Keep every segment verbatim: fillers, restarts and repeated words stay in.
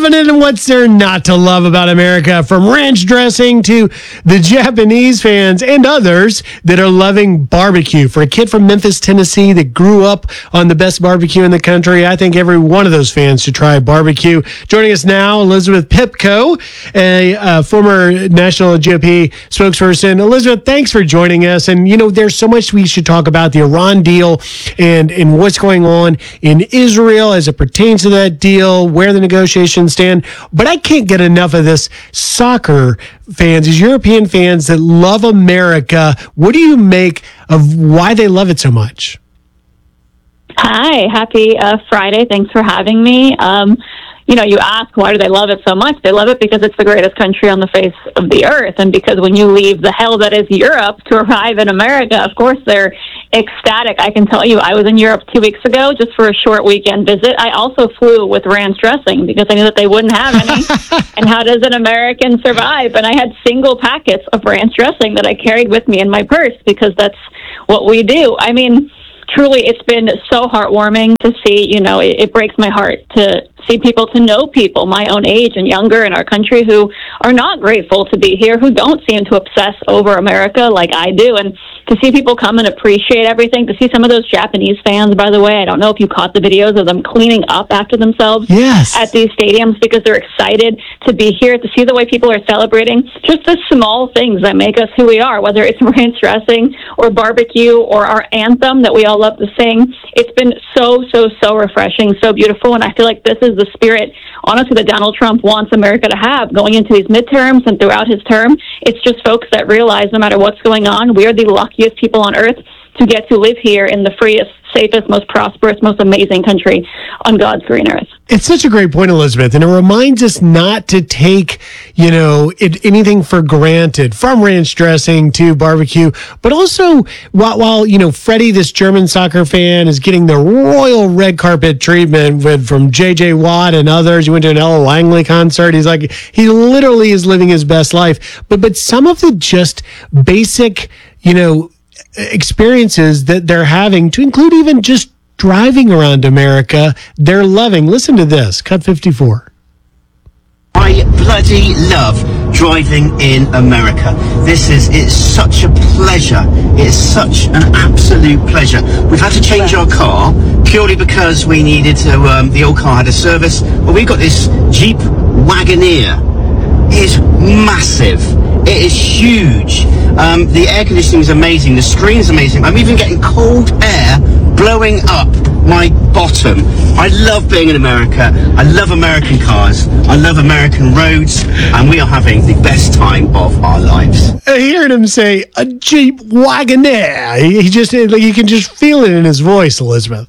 loving it, and what's there not to love about America? From ranch dressing to the Japanese fans and others that are loving barbecue. For a kid from Memphis, Tennessee that grew up on the best barbecue in the country, I think every one of those fans should try barbecue. Joining us now, Elizabeth Pipko, a uh, former national G O P spokesperson. Elizabeth, thanks for joining us. And, you know, there's so much we should talk about the Iran deal and, and what's going on in Israel as it pertains to that deal, where the negotiations stand. But I can't get enough of this soccer fans, these European fans that love America. What do you make of why they love it so much? Hi, happy uh, Friday. Thanks for having me. Um, you know, you ask, why do they love it so much? They love it because it's the greatest country on the face of the earth. And because when you leave the hell that is Europe to arrive in America, of course, they're ecstatic. I can tell you, I was in Europe two weeks ago just for a short weekend visit. I also flew with ranch dressing because I knew that they wouldn't have any. And how does an American survive? And I had single packets of ranch dressing that I carried with me in my purse because that's what we do. I mean, truly, it's been so heartwarming to see, you know, it, it breaks my heart to see people, to know people my own age and younger in our country who are not grateful to be here, who don't seem to obsess over America like I do. And to see people come and appreciate everything, to see some of those Japanese fans, by the way, I don't know if you caught the videos of them cleaning up after themselves yes. at these stadiums because they're excited to be here, to see the way people are celebrating just the small things that make us who we are, whether it's ranch dressing or barbecue or our anthem that we all love to sing. It's been so, so, so refreshing, so beautiful, and I feel like this is the spirit, honestly, that Donald Trump wants America to have going into these midterms and throughout his term. It's just folks that realize no matter what's going on, we are the luckiest people on earth to get to live here in the freest, safest, most prosperous, most amazing country on God's green earth. It's such a great point, Elizabeth, and it reminds us not to take, you know, it, anything for granted, from ranch dressing to barbecue, but also while, while, you know, Freddie, this German soccer fan, is getting the royal red carpet treatment with, from J J Watt and others. He went to an Ella Langley concert. He's like, he literally is living his best life. But, but some of the just basic, you know, experiences that they're having, to include even just driving around America, they're loving. Listen to this, cut fifty-four. I bloody love driving in America. This is, it's such a pleasure. It's such an absolute pleasure. We've had to change our car purely because we needed to, um, the old car had a service. But we've got this Jeep Wagoneer. It is massive. It is huge. Um, the air conditioning is amazing. The screen is amazing. I'm even getting cold air blowing up my bottom. I love being in America. I love American cars. I love American roads. And we are having the best time of our lives. I heard him say a Jeep Wagoneer. He, he just, like, you can just feel it in his voice, Elizabeth.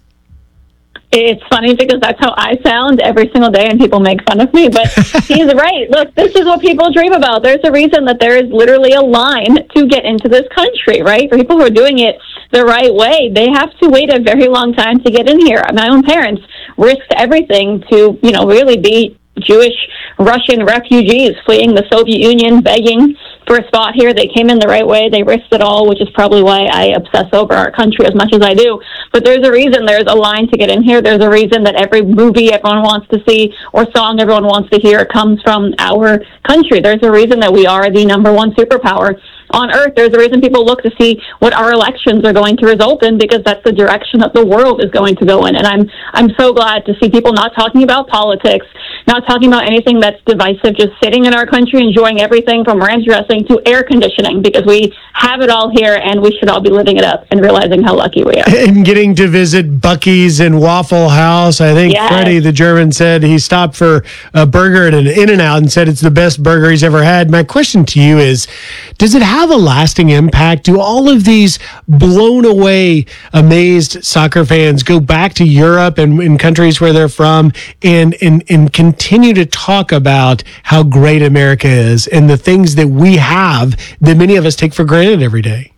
It's funny because that's how I sound every single day, and people make fun of me, but he's right. Look, this is what people dream about. There's a reason that there is literally a line to get into this country, right? For people who are doing it the right way, they have to wait a very long time to get in here. My own parents risked everything to, you know, really be Jewish Russian refugees fleeing the Soviet Union, begging for a spot here. They came in the right way. They risked it all, which is probably why I obsess over our country as much as I do. But there's a reason there's a line to get in here. There's a reason that every movie everyone wants to see or song everyone wants to hear comes from our country. There's a reason that we are the number one superpower on earth. There's a reason people look to see what our elections are going to result in, because that's the direction that the world is going to go in. And I'm I'm so glad to see people not talking about politics, not talking about anything that's divisive, just sitting in our country, enjoying everything from ranch dressing to air conditioning, because we have it all here and we should all be living it up and realizing how lucky we are. And getting to visit Buc-ee's and Waffle House. I think Yes. Freddie, the German, said he stopped for a burger at an In-N-Out and said it's the best burger he's ever had. My question to you is, does it have a lasting impact? Do all of these blown away, amazed soccer fans go back to Europe and in countries where they're from and, and, and continue to talk about how great America is and the things that we have that many of us take for granted every day?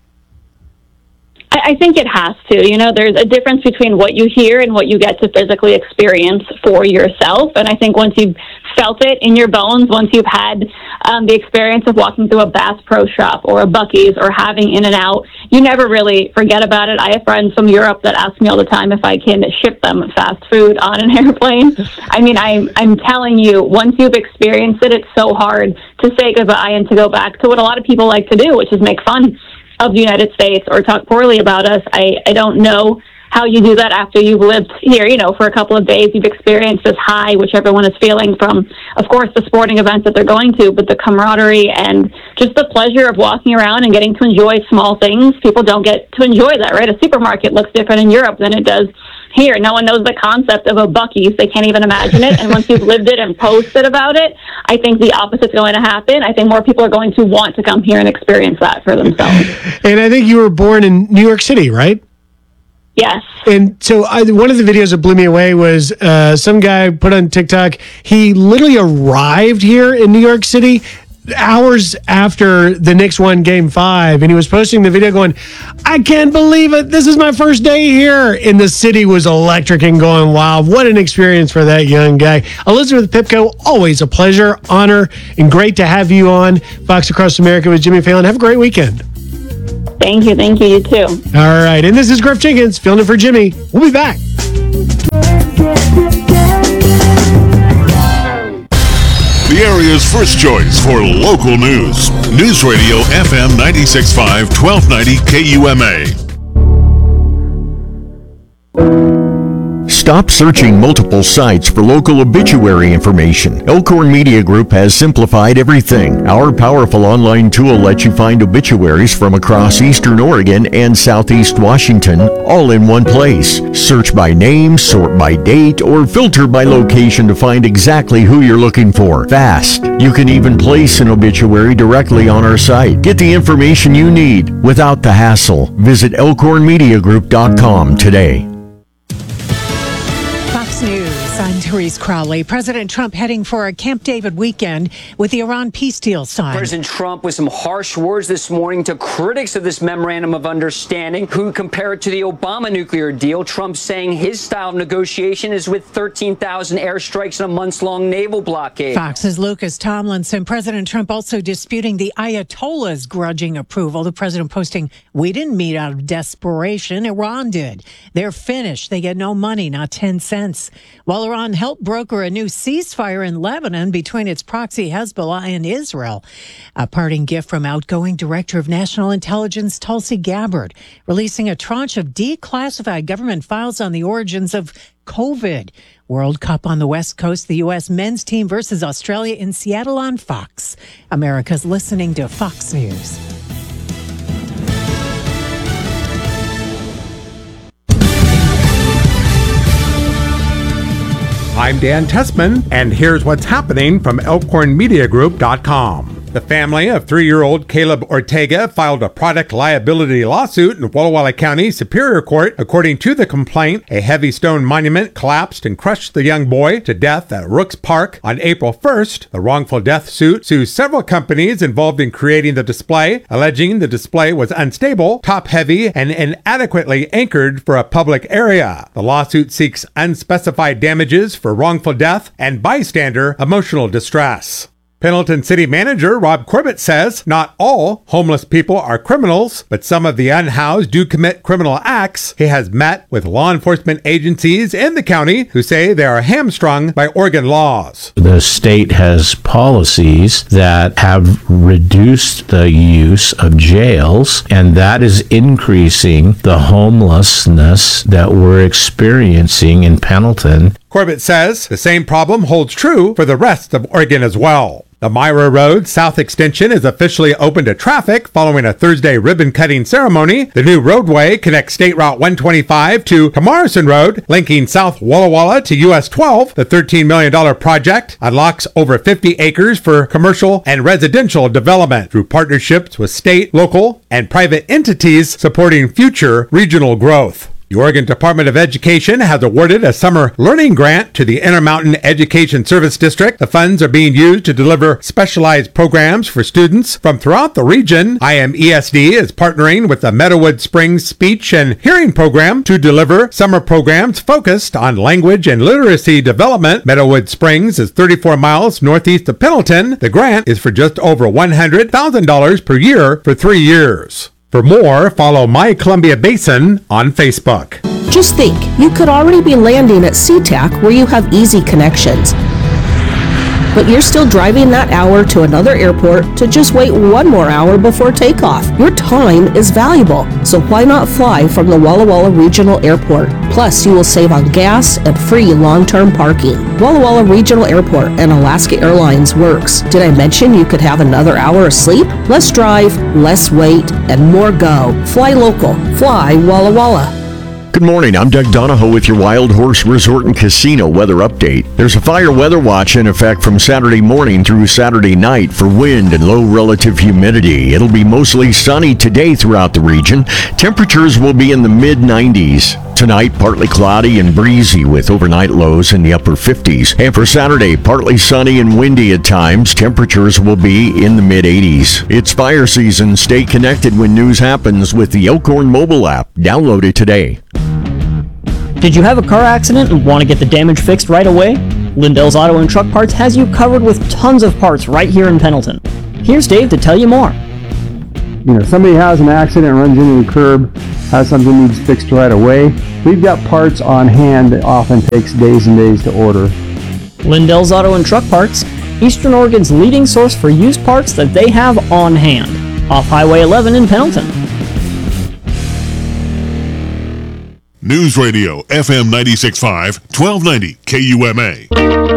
I think it has to. You know, there's a difference between what you hear and what you get to physically experience for yourself. And I think once you've felt it in your bones once you've had um, the experience of walking through a Bass Pro Shop or a Buc-ee's or having In-N-Out. You never really forget about it. I have friends from Europe that ask me all the time if I can ship them fast food on an airplane. I mean, I'm, I'm telling you, once you've experienced it, it's so hard to say goodbye and to go back to what a lot of people like to do, which is make fun of the United States or talk poorly about us. I, I don't know how you do that after you've lived here, you know, for a couple of days. You've experienced this high, which everyone is feeling from, of course, the sporting events that they're going to, but the camaraderie and just the pleasure of walking around and getting to enjoy small things. People don't get to enjoy that, right? A supermarket looks different in Europe than it does here. No one knows the concept of a Buc-ee's. They can't even imagine it. And once you've lived it and posted about it, I think the opposite is going to happen. I think more people are going to want to come here and experience that for themselves. And I think you were born in New York City, right? Yes. And so I, one of the videos that blew me away was uh, some guy put on TikTok. He literally arrived here in New York City hours after the Knicks won game five. And he was posting the video going, I can't believe it. This is my first day here. And the city was electric and going wild. What an experience for that young guy. Elizabeth Pipko, always a pleasure, honor, and great to have you on Fox Across America with Jimmy Fallon. Have a great weekend. Thank you. Thank you. You too. All right. And this is Griff Jenkins filling in for Jimmy. We'll be back. The area's first choice for local news. News Radio F M ninety-six point five, twelve ninety K U M A. Stop searching multiple sites for local obituary information. Elkhorn Media Group has simplified everything. Our powerful online tool lets you find obituaries from across Eastern Oregon and Southeast Washington, all in one place. Search by name, sort by date, or filter by location to find exactly who you're looking for. Fast. You can even place an obituary directly on our site. Get the information you need without the hassle. Visit elkhorn media group dot com today. News. I'm Therese Crowley. President Trump heading for a Camp David weekend with the Iran peace deal signed. President Trump with some harsh words this morning to critics of this memorandum of understanding who compare it to the Obama nuclear deal. Trump saying his style of negotiation is with thirteen thousand airstrikes and a months-long naval blockade. Fox's Lucas Tomlinson. President Trump also disputing the Ayatollah's grudging approval. The president posting, we didn't meet out of desperation. Iran did. They're finished. They get no money, not ten cents. While Iran helped broker a new ceasefire in Lebanon between its proxy Hezbollah and Israel. A parting gift from outgoing Director of National Intelligence Tulsi Gabbard, releasing a tranche of declassified government files on the origins of COVID. World Cup on the West Coast, the U S men's team versus Australia in Seattle on Fox. America's listening to Fox News. I'm Dan Tessman, and here's what's happening from elkhorn media group dot com. The family of three-year-old Caleb Ortega filed a product liability lawsuit in Walla Walla County Superior Court. According to the complaint, a heavy stone monument collapsed and crushed the young boy to death at Rooks Park on April first. The wrongful death suit sues several companies involved in creating the display, alleging the display was unstable, top-heavy, and inadequately anchored for a public area. The lawsuit seeks unspecified damages for wrongful death and bystander emotional distress. Pendleton City Manager Rob Corbett says not all homeless people are criminals, but some of the unhoused do commit criminal acts. He has met with law enforcement agencies in the county who say they are hamstrung by Oregon laws. The state has policies that have reduced the use of jails, and that is increasing the homelessness that we're experiencing in Pendleton. Corbett says the same problem holds true for the rest of Oregon as well. The Myra Road South Extension is officially open to traffic following a Thursday ribbon-cutting ceremony. The new roadway connects State Route one twenty-five to Morrison Road, linking South Walla Walla to U S twelve. The thirteen million dollars project unlocks over fifty acres for commercial and residential development through partnerships with state, local, and private entities supporting future regional growth. The Oregon Department of Education has awarded a summer learning grant to the Intermountain Education Service District. The funds are being used to deliver specialized programs for students from throughout the region. I M E S D is partnering with the Meadowood Springs Speech and Hearing Program to deliver summer programs focused on language and literacy development. Meadowood Springs is thirty-four miles northeast of Pendleton. The grant is for just over one hundred thousand dollars per year for three years. For more, follow My Columbia Basin on Facebook. Just think, you could already be landing at SeaTac where you have easy connections. But you're still driving that hour to another airport to just wait one more hour before takeoff. Your time is valuable, so why not fly from the Walla Walla Regional Airport? Plus, you will save on gas and free long-term parking. Walla Walla Regional Airport and Alaska Airlines works. Did I mention you could have another hour of sleep? Less drive, less wait, and more go. Fly local. Fly Walla Walla. Good morning, I'm Doug Donahoe with your Wild Horse Resort and Casino weather update. There's a fire weather watch in effect from Saturday morning through Saturday night for wind and low relative humidity. It'll be mostly sunny today throughout the region. Temperatures will be in the mid nineties. Tonight, partly cloudy and breezy with overnight lows in the upper fifties. And for Saturday, partly sunny and windy at times. Temperatures will be in the mid eighties. It's fire season. Stay connected when news happens with the Elkhorn mobile app. Download it today. Did you have a car accident and want to get the damage fixed right away? Lindell's Auto and Truck Parts has you covered with tons of parts right here in Pendleton. Here's Dave to tell you more. You know, somebody has an accident, runs into the curb, has something needs fixed right away. We've got parts on hand that often takes days and days to order. Lindell's Auto and Truck Parts, Eastern Oregon's leading source for used parts that they have on hand. Off Highway eleven in Pendleton. News Radio F M ninety-six point five, twelve ninety K U M A.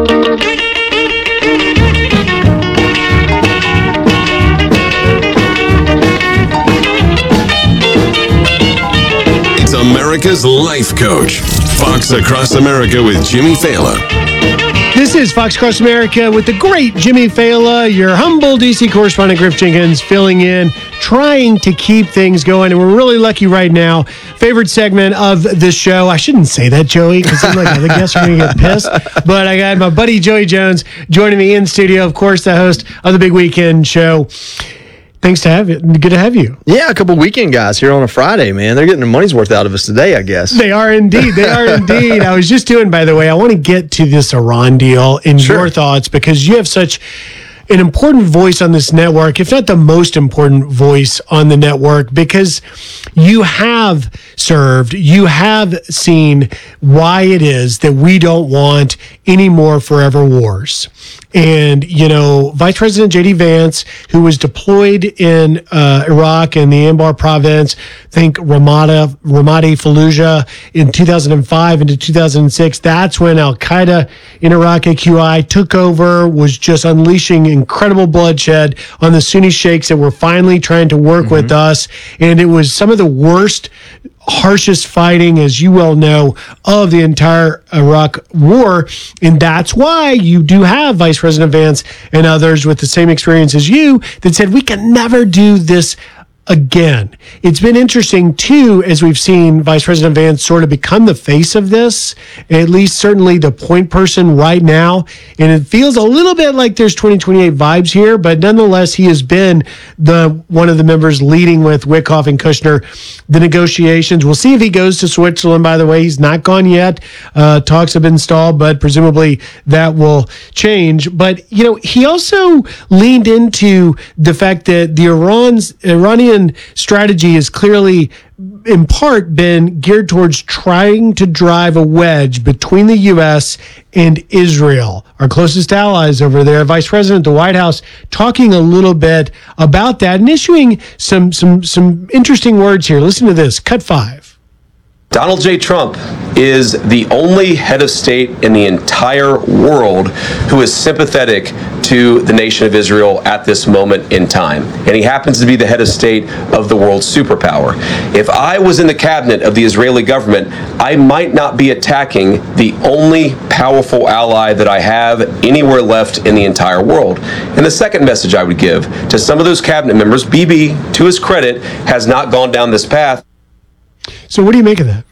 It's America's Life Coach. Fox Across America with Jimmy Fallon. This is Fox Across America with the great Jimmy Fallon, your humble D C correspondent Griff Jenkins, filling in, trying to keep things going. And we're really lucky right now. Favorite segment of the show. I shouldn't say that, Joey, because I'm like, the guests are going to get pissed. But I got my buddy Joey Jones joining me in studio, of course, the host of the Big Weekend Show. Thanks to have you. Good to have you. Yeah, a couple weekend guys here on a Friday, man. They're getting their money's worth out of us today, I guess. They are indeed. They are indeed. I was just doing, by the way, I want to get to this Iran deal and sure. your thoughts, because you have such an important voice on this network, if not the most important voice on the network, because you have served, you have seen why it is that we don't want any more forever wars. And, you know, Vice President J D Vance, who was deployed in uh, Iraq and the Anbar province, think Ramadi, Ramadi Fallujah in two thousand five into two thousand six. That's when Al-Qaeda in Iraq, A Q I, took over, was just unleashing incredible bloodshed on the Sunni sheikhs that were finally trying to work mm-hmm. with us. And it was some of the worst, harshest fighting, as you well know, of the entire Iraq war. And that's why you do have Vice President Vance and others with the same experience as you that said, we can never do this again. It's been interesting, too, as we've seen Vice President Vance sort of become the face of this, at least certainly the point person right now. And it feels a little bit like there's twenty twenty-eight vibes here, but nonetheless, he has been the one of the members leading with Witkoff and Kushner the negotiations. We'll see if he goes to Switzerland, by the way. He's not gone yet. Uh, talks have been stalled, but presumably that will change. But, you know, he also leaned into the fact that the Iran's Iranian strategy has clearly, in part, been geared towards trying to drive a wedge between the U S and Israel, our closest allies over there. Vice President at the White House talking a little bit about that and issuing some some some interesting words here. Listen to this. Cut five. Donald J. Trump is the only head of state in the entire world who is sympathetic to the nation of Israel at this moment in time. And he happens to be the head of state of the world's superpower. If I was in the cabinet of the Israeli government, I might not be attacking the only powerful ally that I have anywhere left in the entire world. And the second message I would give to some of those cabinet members, Bibi, to his credit, has not gone down this path. So what do you make of that?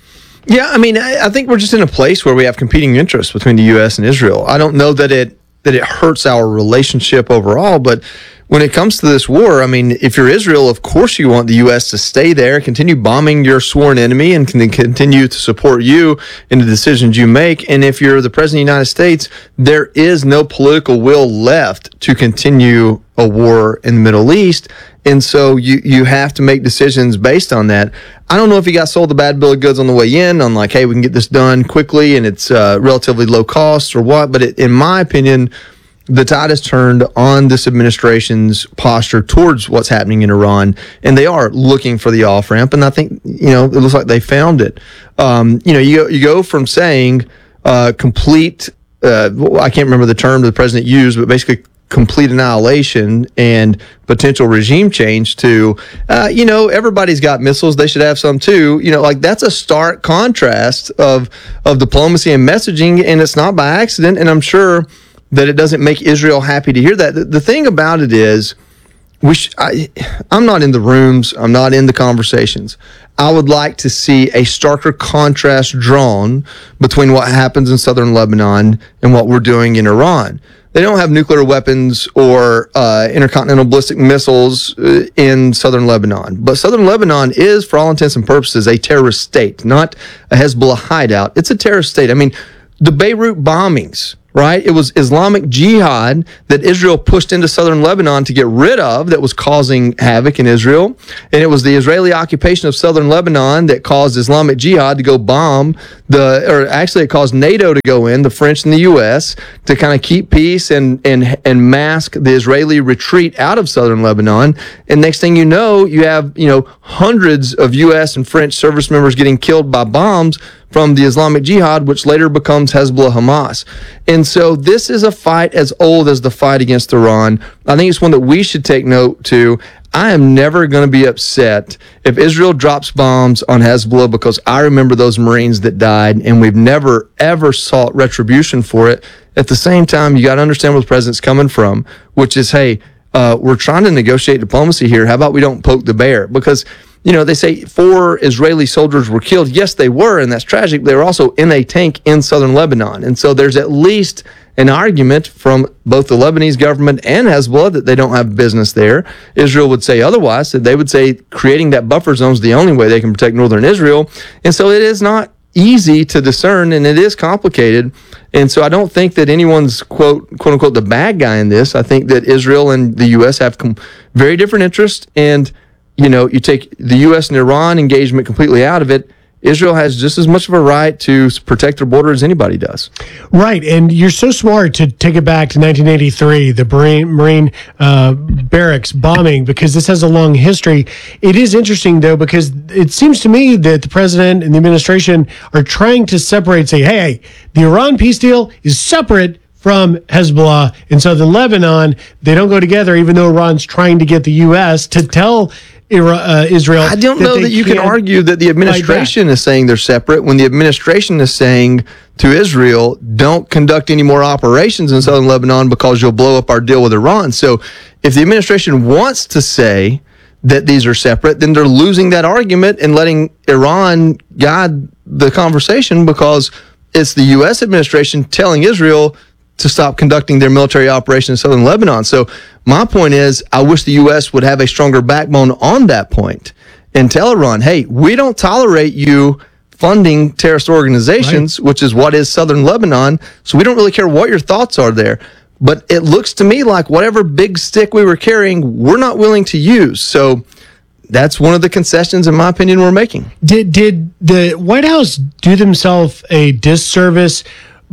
Yeah, I mean, I, I think we're just in a place where we have competing interests between the U S and Israel. I don't know that it that it hurts our relationship overall, but when it comes to this war, I mean, if you're Israel, of course you want the U S to stay there, continue bombing your sworn enemy, and can continue to support you in the decisions you make. And if you're the President of the United States, there is no political will left to continue a war in the Middle East. And so you, you have to make decisions based on that. I don't know if he got sold the bad bill of goods on the way in on like, hey, we can get this done quickly and it's uh, relatively low cost or what. But it, in my opinion, the tide has turned on this administration's posture towards what's happening in Iran, and they are looking for the off ramp. And I think, you know, it looks like they found it. Um, you know, you go, you go from saying uh, complete, uh, I can't remember the term the president used, but basically complete annihilation and potential regime change to, uh, you know, everybody's got missiles. They should have some too. You know, like that's a stark contrast of of diplomacy and messaging, and it's not by accident. And I'm sure that it doesn't make Israel happy to hear that. The, the thing about it is, we sh- I, I'm not in the rooms. I'm not in the conversations. I would like to see a starker contrast drawn between what happens in southern Lebanon and what we're doing in Iran. They don't have nuclear weapons or uh, intercontinental ballistic missiles uh, in southern Lebanon. But southern Lebanon is, for all intents and purposes, a terrorist state, not a Hezbollah hideout. It's a terrorist state. I mean, the Beirut bombings, right? It was Islamic Jihad that Israel pushed into southern Lebanon to get rid of that was causing havoc in Israel. And it was the Israeli occupation of southern Lebanon that caused Islamic Jihad to go bomb the, or actually it caused NATO to go in, the French and the U S, to kind of keep peace and, and, and mask the Israeli retreat out of southern Lebanon. And next thing you know, you have, you know, hundreds of U S and French service members getting killed by bombs from the Islamic Jihad, which later becomes Hezbollah Hamas. And so this is a fight as old as the fight against Iran. I think it's one that we should take note to. I am never going to be upset if Israel drops bombs on Hezbollah, because I remember those Marines that died, and we've never, ever sought retribution for it. At the same time, you got to understand where the president's coming from, which is, hey, uh, we're trying to negotiate diplomacy here. How about we don't poke the bear? Because, you know, they say four Israeli soldiers were killed. Yes, they were, and that's tragic. They were also in a tank in southern Lebanon. And so there's at least an argument from both the Lebanese government and Hezbollah that they don't have business there. Israel would say otherwise. That they would say creating that buffer zone is the only way they can protect northern Israel. And so it is not easy to discern, and it is complicated. And so I don't think that anyone's, quote, quote unquote, the bad guy in this. I think that Israel and the U S have com- very different interests, and you know, you take the U S and Iran engagement completely out of it, Israel has just as much of a right to protect their border as anybody does. Right, and you're so smart to take it back to nineteen eighty-three, the Marine, Marine uh, barracks bombing, because this has a long history. It is interesting, though, because it seems to me that the president and the administration are trying to separate, say, hey, the Iran peace deal is separate from Hezbollah in southern Lebanon. They don't go together, even though Iran's trying to get the U S to tell Uh, Israel. I don't know that you can argue that the administration is saying they're separate when the administration is saying to Israel, don't conduct any more operations in southern Lebanon because you'll blow up our deal with Iran. So if the administration wants to say that these are separate, then they're losing that argument and letting Iran guide the conversation, because it's the U S administration telling Israel to stop conducting their military operation in southern Lebanon. So my point is, I wish the U S would have a stronger backbone on that point and tell Iran, hey, we don't tolerate you funding terrorist organizations, right, which is what is southern Lebanon. So we don't really care what your thoughts are there. But it looks to me like whatever big stick we were carrying, we're not willing to use. So that's one of the concessions, in my opinion, we're making. Did did the White House do themselves a disservice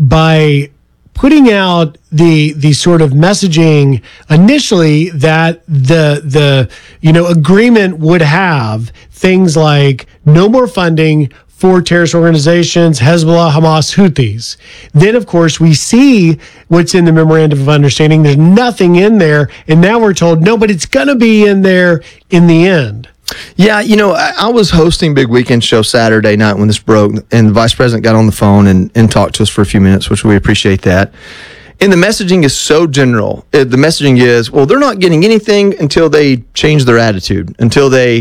by putting out the the sort of messaging initially that the the you know agreement would have things like no more funding for terrorist organizations, Hezbollah, Hamas, Houthis? Then, of course, we see what's in the memorandum of understanding. There's nothing in there, and now we're told no, but it's going to be in there in the end. Yeah, you know, I, I was hosting Big Weekend Show Saturday night when this broke, and the vice president got on the phone and, and talked to us for a few minutes, which we appreciate that. And the messaging is so general. It, the messaging is, well, they're not getting anything until they change their attitude, until they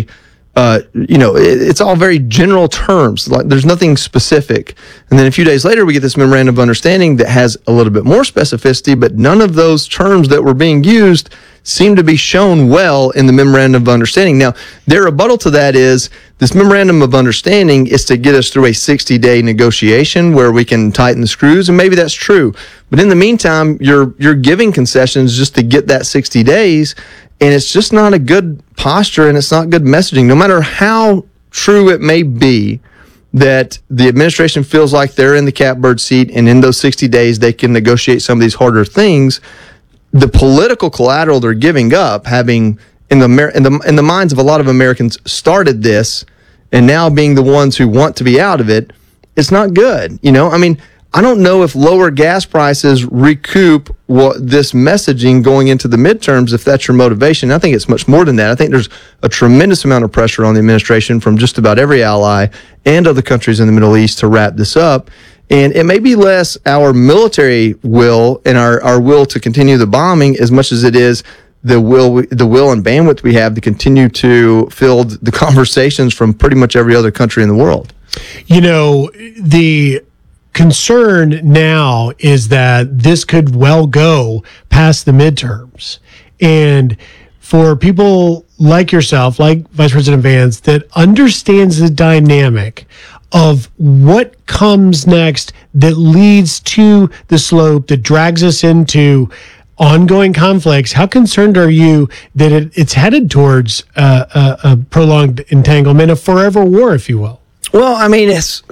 uh, you know, it, it's all very general terms. Like there's nothing specific. And then a few days later, we get this memorandum of understanding that has a little bit more specificity, but none of those terms that were being used seem to be shown well in the memorandum of understanding. Now, their rebuttal to that is this memorandum of understanding is to get us through a sixty-day negotiation where we can tighten the screws, and maybe that's true. But in the meantime, you're you're giving concessions just to get that sixty days, and it's just not a good posture, and it's not good messaging. No matter how true it may be that the administration feels like they're in the catbird seat, and in those sixty days they can negotiate some of these harder things, the political collateral they're giving up, having in the in the in the minds of a lot of Americans started this, and now being the ones who want to be out of it, it's not good. You know, I mean, I don't know if lower gas prices recoup what this messaging going into the midterms, if that's your motivation. I think it's much more than that. I think there's a tremendous amount of pressure on the administration from just about every ally and other countries in the Middle East to wrap this up. And it may be less our military will and our, our will to continue the bombing as much as it is the will the will and bandwidth we have to continue to field the conversations from pretty much every other country in the world. You know, the concern now is that this could well go past the midterms. And for people like yourself, like Vice President Vance, that understands the dynamic of what comes next that leads to the slope that drags us into ongoing conflicts, how concerned are you that it, it's headed towards uh, a, a prolonged entanglement, a forever war, if you will? Well, I mean, it's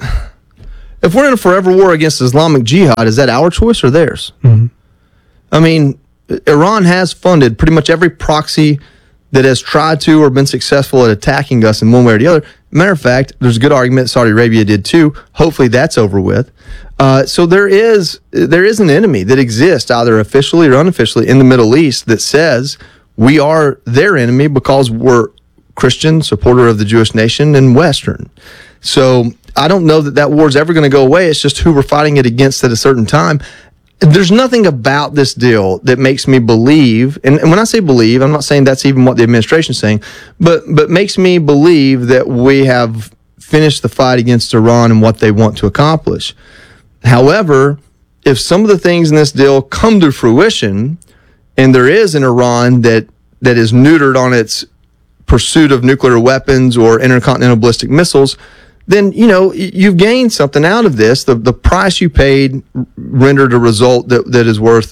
if we're in a forever war against Islamic Jihad, is that our choice or theirs? Mm-hmm. I mean, Iran has funded pretty much every proxy that has tried to or been successful at attacking us in one way or the other. Matter of fact, there's a good argument Saudi Arabia did too. Hopefully that's over with. Uh, so there is there is an enemy that exists, either officially or unofficially, in the Middle East that says we are their enemy because we're Christian, supporter of the Jewish nation, and Western. So I don't know that that war is ever going to go away. It's just who we're fighting it against at a certain time. There's nothing about this deal that makes me believe, and, and when I say believe, I'm not saying that's even what the administration is saying, but but makes me believe that we have finished the fight against Iran and what they want to accomplish. However, if some of the things in this deal come to fruition, and there is an Iran that that is neutered on its pursuit of nuclear weapons or intercontinental ballistic missiles, then, you know, you've gained something out of this. The the price you paid rendered a result that, that is worth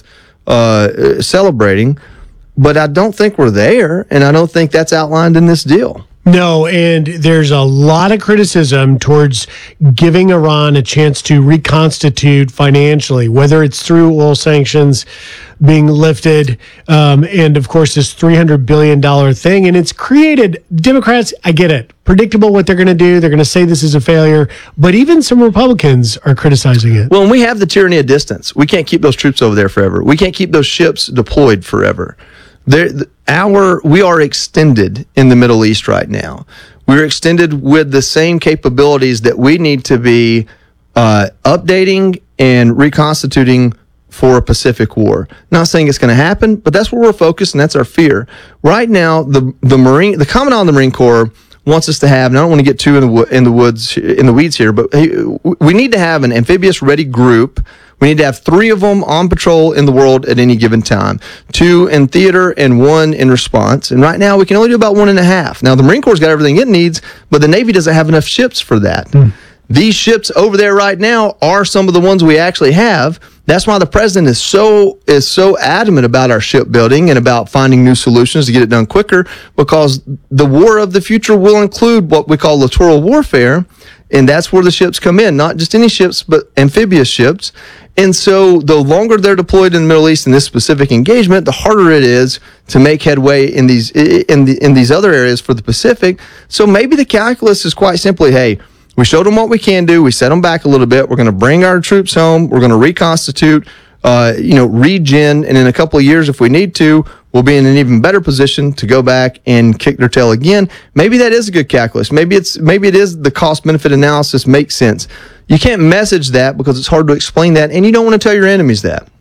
uh, celebrating. But I don't think we're there, and I don't think that's outlined in this deal. No, and there's a lot of criticism towards giving Iran a chance to reconstitute financially, whether it's through oil sanctions being lifted, um, and of course this three hundred billion dollars thing. And it's created, Democrats, I get it, predictable what they're going to do. They're going to say this is a failure, but even some Republicans are criticizing it. Well, and we have the tyranny of distance. We can't keep those troops over there forever. We can't keep those ships deployed forever. There, our we are extended in the Middle East right now. We're extended with the same capabilities that we need to be uh, updating and reconstituting for a Pacific war. Not saying it's going to happen, but that's where we're focused, and that's our fear. Right now, the the Marine, the Commandant of the Marine Corps wants us to have, and I don't want to get too in the in the woods in the weeds here, but we need to have an amphibious ready group. We need to have three of them on patrol in the world at any given time, two in theater and one in response. And right now we can only do about one and a half. Now the Marine Corps has got everything it needs, but the Navy doesn't have enough ships for that. Mm. These ships over there right now are some of the ones we actually have. That's why the president is so is so adamant about our shipbuilding and about finding new solutions to get it done quicker, because the war of the future will include what we call littoral warfare, and that's where the ships come in, not just any ships, but amphibious ships. And so the longer they're deployed in the Middle East in this specific engagement, the harder it is to make headway in these in the in these other areas for the Pacific. So maybe the calculus is quite simply, hey, we showed them what we can do. We set them back a little bit. We're going to bring our troops home. We're going to reconstitute, uh, you know, regen. And in a couple of years, if we need to, we'll be in an even better position to go back and kick their tail again. Maybe that is a good calculus. Maybe it's maybe it is the cost benefit analysis makes sense. You can't message that because it's hard to explain that, and you don't want to tell your enemies that.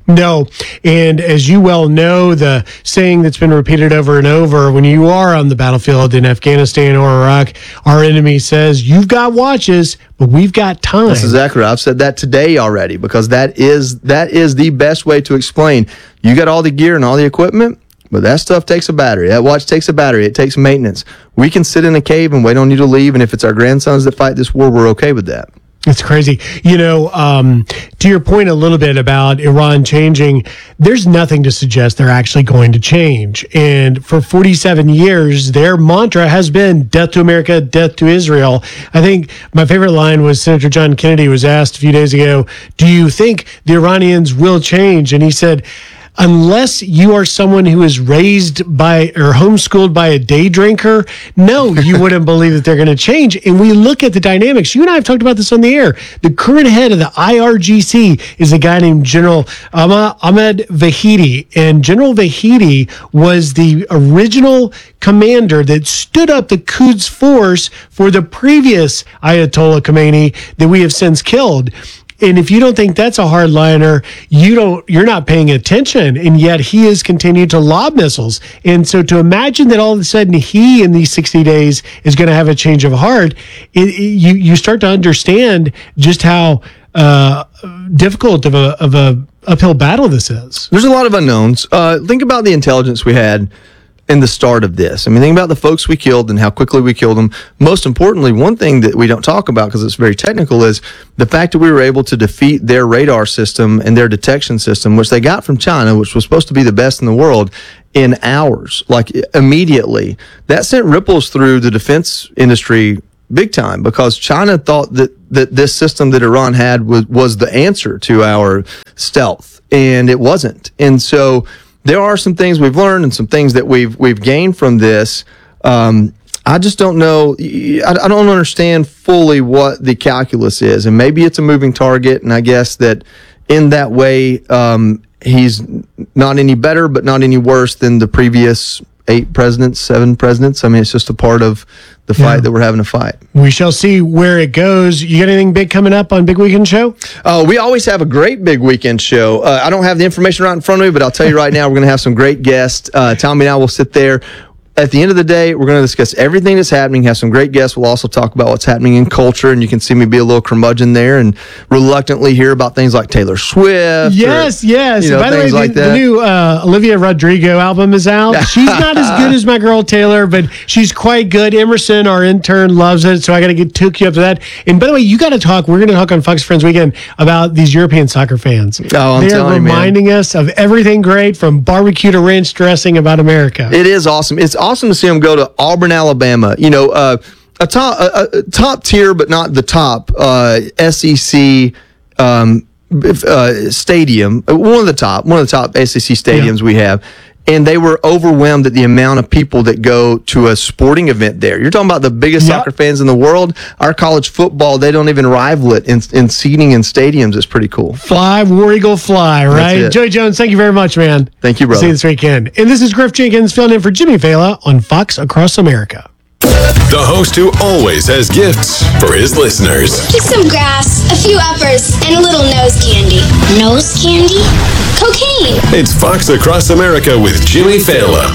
No. And as you well know, the saying that's been repeated over and over, when you are on the battlefield in Afghanistan or Iraq, our enemy says, you've got watches, but we've got time. That's exactly right. I've said that today already, because that is that is the best way to explain. You got all the gear and all the equipment, but that stuff takes a battery. That watch takes a battery. It takes maintenance. We can sit in a cave and wait on you to leave, and if it's our grandsons that fight this war, we're okay with that. It's crazy. You know, um, to your point a little bit about Iran changing, there's nothing to suggest they're actually going to change. And for forty-seven years, their mantra has been death to America, death to Israel. I think my favorite line was Senator John Kennedy was asked a few days ago, do you think the Iranians will change? And he said, unless you are someone who is raised by or homeschooled by a day drinker, no, you wouldn't believe that they're going to change. And we look at the dynamics. You and I have talked about this on the air. The current head of the I R G C is a guy named General Ahmed Vahidi. And General Vahidi was the original commander that stood up the Quds Force for the previous Ayatollah Khomeini that we have since killed. And if you don't think that's a hardliner, you don't, you're not paying attention. And yet he has continued to lob missiles. And so to imagine that all of a sudden he in these sixty days is going to have a change of heart, it, it, you, you start to understand just how uh, difficult of a, of a uphill battle this is. There's a lot of unknowns. Uh, think about the intelligence we had in the start of this. I mean, think about the folks we killed and how quickly we killed them. Most importantly, one thing that we don't talk about because it's very technical is the fact that we were able to defeat their radar system and their detection system, which they got from China, which was supposed to be the best in the world, in hours, like immediately. That sent ripples through the defense industry big time because China thought that, that this system that Iran had was, was the answer to our stealth, and it wasn't. And so there are some things we've learned and some things that we've we've gained from this. Um, I just don't know. I, I don't understand fully what the calculus is, and maybe it's a moving target. And I guess that in that way, um, he's not any better, but not any worse than the previous eight presidents, seven presidents. I mean, it's just a part of the fight yeah. that we're having to fight. We shall see where it goes. You got anything big coming up on Big Weekend Show? Uh, we always have a great Big Weekend Show. Uh, I don't have the information right in front of me, but I'll tell you right now, we're going to have some great guests. Uh, Tommy and I will sit there. At the end of the day, we're going to discuss everything that's happening, have some great guests. We'll also talk about what's happening in culture, and you can see me be a little curmudgeon there and reluctantly hear about things like Taylor Swift. Yes, or, yes. You know, By the way, like the, the new uh, Olivia Rodrigo album is out. She's not as good as my girl Taylor, but she's quite good. Emerson, our intern, loves it, so I got to get took you up to that. And by the way, you got to talk. We're going to talk on Fox Friends Weekend about these European soccer fans. Oh, I'm they telling are reminding you, man. us of everything great from barbecue to ranch dressing about America. It is awesome. It's awesome to see them go to Auburn, Alabama. You know, uh, a top a, a top tier, but not the top uh, S E C um, uh, stadium. One of the top, one of the top S E C stadiums yeah. we have. And they were overwhelmed at the amount of people that go to a sporting event there. You're talking about the biggest yep. soccer fans in the world. Our college football, they don't even rival it in, in seating in stadiums. It's pretty cool. Fly, War Eagle, fly, right? Joey Jones, thank you very much, man. Thank you, brother. See you this weekend. And this is Griff Jenkins filling in for Jimmy Fela on Fox Across America. The host who always has gifts for his listeners. Just some grass, a few uppers, and a little nose candy. Nose candy? Cocaine. It's Fox Across America with Jimmy Fela.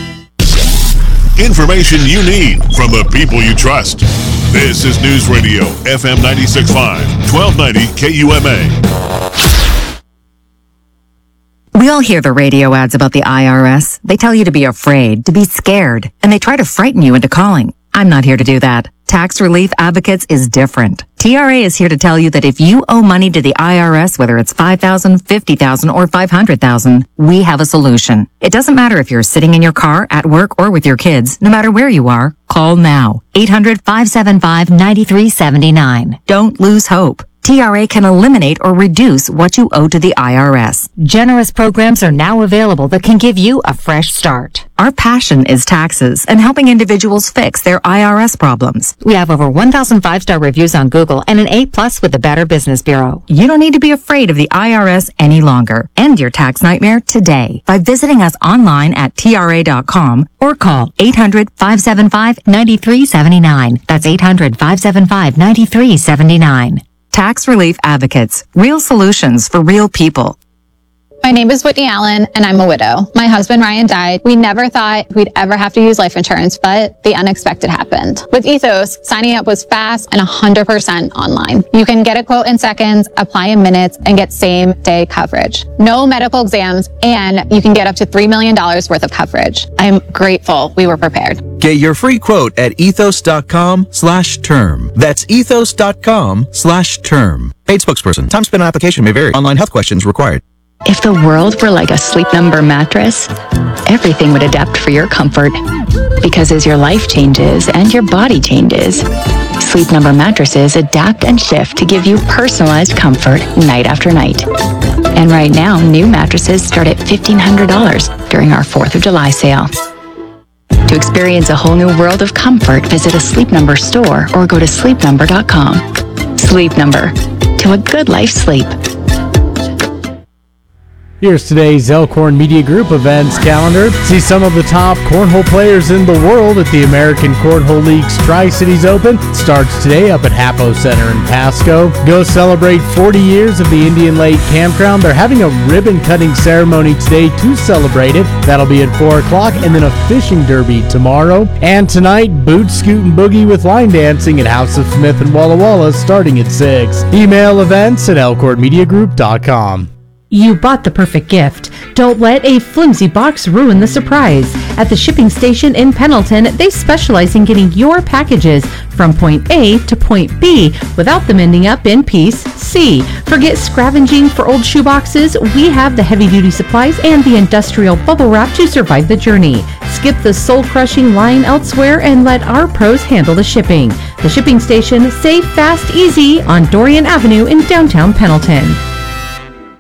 Information you need from the people you trust. This is News Radio F M ninety-six point five, twelve ninety K U M A. We all hear the radio ads about the I R S. They tell you to be afraid, to be scared, and they try to frighten you into calling. I'm not here to do that. Tax Relief Advocates is different. T R A is here to tell you that if you owe money to the I R S, whether it's five thousand dollars, fifty thousand dollars, or five hundred thousand dollars, we have a solution. It doesn't matter if you're sitting in your car, at work, or with your kids. No matter where you are, call now. eight hundred, five seven five, nine three seven nine. Don't lose hope. T R A can eliminate or reduce what you owe to the I R S. Generous programs are now available that can give you a fresh start. Our passion is taxes and helping individuals fix their I R S problems. We have over one thousand five-star reviews on Google and an A plus with the Better Business Bureau. You don't need to be afraid of the I R S any longer. End your tax nightmare today by visiting us online at T R A dot com or call eight hundred, five seven five, nine three seven nine. That's eight hundred, five seven five, nine three seven nine. Tax Relief Advocates. Real solutions for real people. My name is Whitney Allen, and I'm a widow. My husband, Ryan, died. We never thought we'd ever have to use life insurance, but the unexpected happened. With Ethos, signing up was fast and one hundred percent online. You can get a quote in seconds, apply in minutes, and get same-day coverage. No medical exams, and you can get up to three million dollars worth of coverage. I'm grateful we were prepared. Get your free quote at ethos.com slash term. That's ethos.com slash term. Paid spokesperson. Time spent on application may vary. Online health questions required. If the world were like a Sleep Number mattress, everything would adapt for your comfort. Because as your life changes and your body changes, Sleep Number mattresses adapt and shift to give you personalized comfort night after night. And right now, new mattresses start at fifteen hundred dollars during our fourth of July sale. To experience a whole new world of comfort, visit a Sleep Number store or go to sleep number dot com. Sleep Number. To a good life sleep. Here's today's Elkhorn Media Group events calendar. See some of the top cornhole players in the world at the American Cornhole League's Tri-Cities Open. It starts today up at Hapo Center in Pasco. Go celebrate forty years of the Indian Lake Campground. They're having a ribbon-cutting ceremony today to celebrate it. That'll be at four o'clock, and then a fishing derby tomorrow. And tonight, boot, scoot, and boogie with line dancing at House of Smith in Walla Walla starting at six. Email events at elkhorn media group dot com. You bought the perfect gift. Don't let a flimsy box ruin the surprise. At the shipping station in Pendleton, they specialize in getting your packages from point A to point B without them ending up in piece C. Forget scavenging for old shoeboxes. We have the heavy-duty supplies and the industrial bubble wrap to survive the journey. Skip the soul-crushing line elsewhere and let our pros handle the shipping. The shipping station, safe, fast, easy on Dorian Avenue in downtown Pendleton.